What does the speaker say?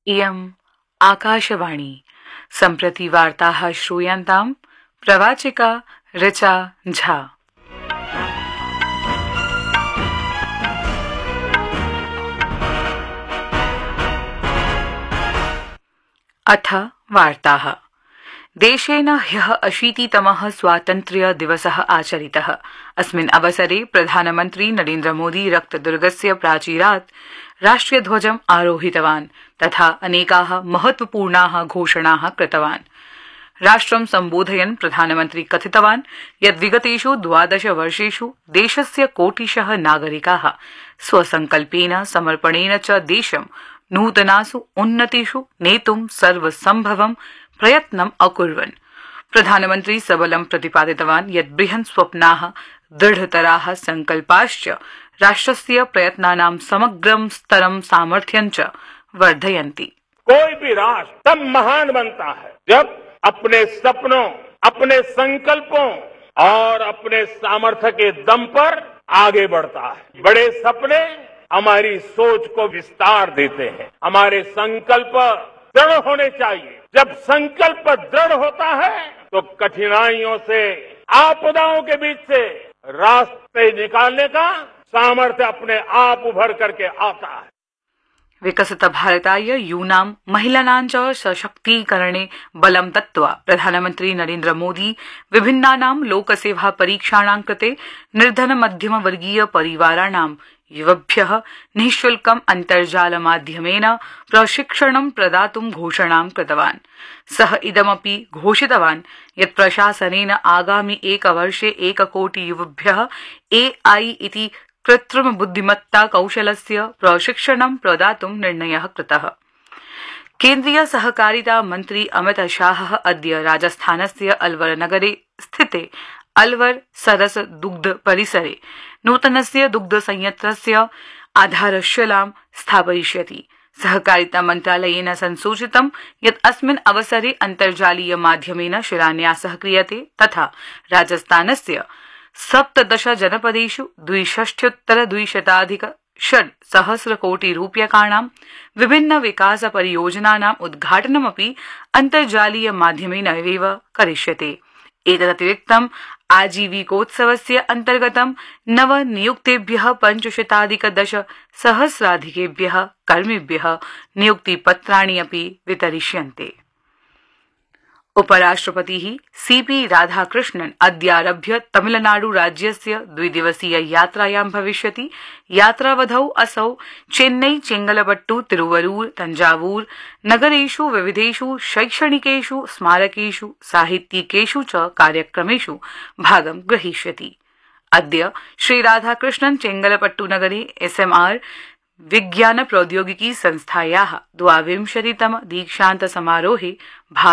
इयम् आकाशवाणी। सम्प्रति वार्ताः श्रूयन्ताम्। प्रवाचिका ऋचा झा। अथ वार्ताः। देशेन ह्यः 80तमः स्वातन्त्र्य दिवसः आचरितः। अस्मिन् अवसरे प्रधानमन्त्री नरेन्द्र मोदी रक्तदुर्गस्य प्राचीरात् राष्ट्रियध्वजम् आरोहितवान् तथा अनेकाः महत्वपूर्णाः घोषणाः कृतवान्। राष्ट्रं सम्बोधयन् प्रधानमन्त्री कथितवान् यत् विगतेषु 12 वर्षेषु देशस्य कोटिशः नागरिकाः स्वसंकल्पेन समर्पणेन च देशं नूतनासु उन्नतिषु नेतुं सर्वसम्भवं प्रयत्नम् अकुर्वन्। प्रधानमन्त्री सबलं प्रतिपादितवान् यत् बृहन् स्वप्नाः दृढतराः संकल्पाश्च राष्ट्रस्य प्रयत्नानां समग्रं स्तरं सामर्थ्यं च वर्धयन्ति। कोई भी राष्ट्र तब महान बनता है जब अपने सपनों, अपने संकल्पों और अपने सामर्थ्य के दम पर आगे बढ़ता है। बड़े सपने हमारी सोच को विस्तार देते हैं। हमारे संकल्प दृढ़ होने चाहिए। जब संकल्प दृढ़ होता है तो कठिनाइयों से, आपदाओं के बीच से रास्ते निकालने का सामर्थ्य अपने आप उभर करके आता है। विकसित भारताय यूनां महिलानां च सशक्तीकरणे बलं दत्त्वा प्रधानमन्त्री नरेन्द्र मोदी विभिन्नानां लोकसेवा परीक्षाणां कृते निर्धन मध्यम वर्गीय परिवाराणां युवभ्यः निःशुल्कम् अन्तर्जालमाध्यमेन प्रशिक्षणं प्रदातुं घोषणां कृतवान्। सः इदमपि घोषितवान् यत् प्रशासनेन आगामि एकवर्षे 1 कोटि युवभ्यः AI इति कृत्रिम बुद्धिमत्ता कौशलस्य प्रशिक्षणं प्रदातुं निर्णयः कृतः। केन्द्रीय सहकारिता मन्त्री अमित शाहः अद्य राजस्थानस्य अलवर नगरे स्थिते अलवर सरस दुग्ध परिसरे नूतनस्य दुग्ध संयन्त्रस्य आधारशिलां स्थापयिष्यति। सहकारिता मन्त्रालयेन संसूचितं यत् अस्मिन् अवसरे अन्तर्जालीय माध्यमेन शिलान्यासः क्रियते तथा राजस्थानस्य 17 जनपदेषु 62,200,600 कोटि रूप्यकाणां विभिन्न विकास परियोजनानां उद्घाटनमपि अन्तर्जालीय माध्यमेन एव करिष्यते। एतदतिरिक्तम् आजीविकोत्सवस्य अन्तर्गतं नवनियुक्तेभ्यः 510,000 कर्मिभ्यः नियुक्तिपत्राणि अपि वितरिष्यन्ते। उपराष्ट्रपतिः CP राधाकृष्णन् अद्यारभ्य तमिलनाडु राज्यस्य 2 दिवसीय यात्रायां भविष्यति। यात्रावधौ असौ चेन्नई, चेंगलपट्टु, तिरुवरूर, तंजावूर नगरेषु विविधेषु शैक्षणिकेषु स्मारकेषु साहित्यिकेषु च कार्यक्रमेषु भागं ग्रहीष्यति। अद्य श्री राधाकृष्णन् चेंगलपट्टु नगरे SMR विज्ञान प्रौद्योगिकी संस्थायाः 22तम दीक्षान्त समारोहे